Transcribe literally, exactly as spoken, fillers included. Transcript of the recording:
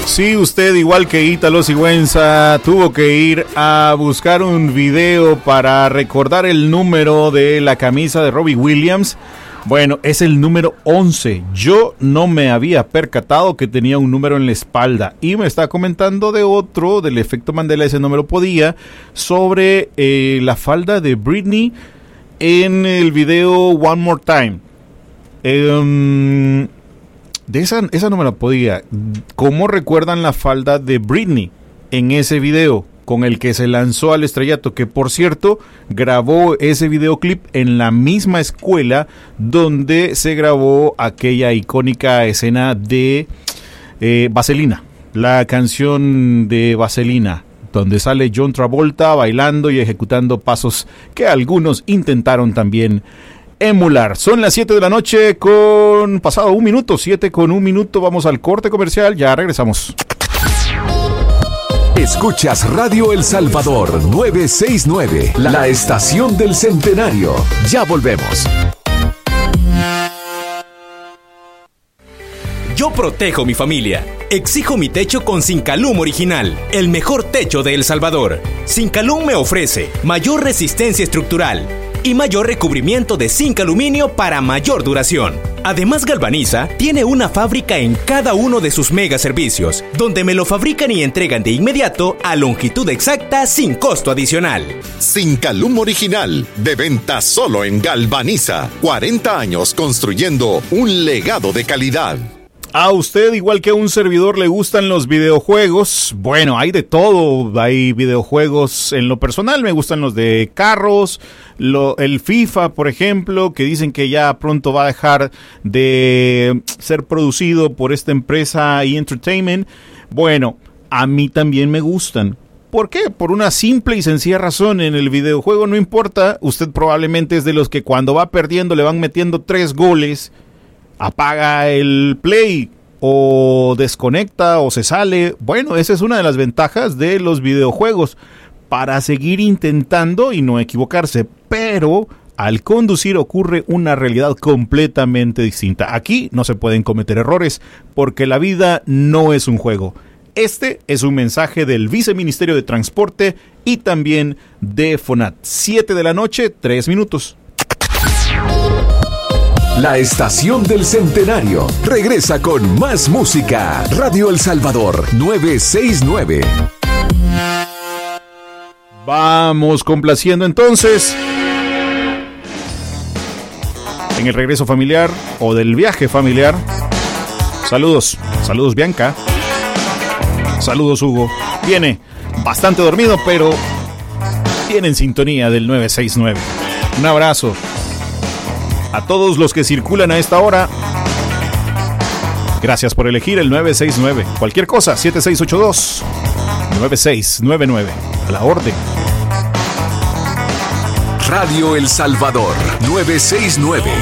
Sí, usted, igual que Ítalo Sigüenza, tuvo que ir a buscar un video para recordar el número de la camisa de Robbie Williams. Bueno, es el número once. Yo no me había percatado que tenía un número en la espalda. Y me está comentando de otro, del efecto Mandela, ese no me lo podía, sobre eh, la falda de Britney en el video One More Time. Eh, de esa, esa no me la podía. ¿Cómo recuerdan la falda de Britney en ese video con el que se lanzó al estrellato? Que por cierto, grabó ese videoclip en la misma escuela donde se grabó aquella icónica escena de eh, Vaselina, la canción de Vaselina, donde sale John Travolta bailando y ejecutando pasos que algunos intentaron también emular. Son las siete de la noche con pasado un minuto, siete con un minuto. Vamos al corte comercial, ya regresamos. Escuchas Radio El Salvador novecientos sesenta y nueve, la estación del centenario. Ya volvemos. Yo protejo mi familia. Exijo mi techo con Sincalum Original, el mejor techo de El Salvador. Sincalum me ofrece mayor resistencia estructural y mayor recubrimiento de zinc aluminio para mayor duración. Además, Galvaniza tiene una fábrica en cada uno de sus mega servicios, donde me lo fabrican y entregan de inmediato a longitud exacta sin costo adicional. Sincalum Original, de venta solo en Galvaniza. cuarenta años construyendo un legado de calidad. A usted, igual que a un servidor, le gustan los videojuegos. Bueno, hay de todo. Hay videojuegos, en lo personal me gustan los de carros, lo, el FIFA, por ejemplo, que dicen que ya pronto va a dejar de ser producido por esta empresa E! Entertainment. Bueno, a mí también me gustan. ¿Por qué? Por una simple y sencilla razón. En el videojuego no importa. Usted probablemente es de los que cuando va perdiendo le van metiendo tres goles, apaga el play o desconecta o se sale. Bueno, esa es una de las ventajas de los videojuegos, para seguir intentando y no equivocarse. Pero al conducir ocurre una realidad completamente distinta. Aquí no se pueden cometer errores porque la vida no es un juego. Este es un mensaje del Viceministerio de Transporte y también de FONAT. siete de la noche, tres minutos. La estación del centenario regresa con más música. Radio El Salvador novecientos sesenta y nueve. Vamos complaciendo entonces en el regreso familiar o del viaje familiar. Saludos, saludos Bianca. Saludos Hugo. Viene bastante dormido, pero viene en sintonía del novecientos sesenta y nueve. Un abrazo a todos los que circulan a esta hora. Gracias por elegir el novecientos sesenta y nueve. Cualquier cosa, siete seis ocho dos, nueve seis nueve nueve. A la orden. Radio El Salvador novecientos sesenta y nueve.